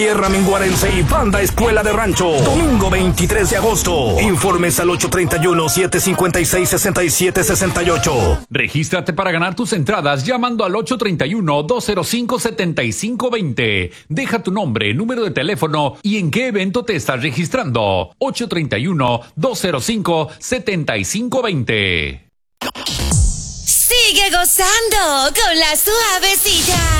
Tierra Minguarense y Banda Escuela de Rancho. Domingo 23 de agosto. Informes al 831-756-6768. Regístrate para ganar tus entradas llamando al 831-205-7520. Deja tu nombre, número de teléfono y en qué evento te estás registrando. 831-205-7520. Sigue gozando con la suavecita.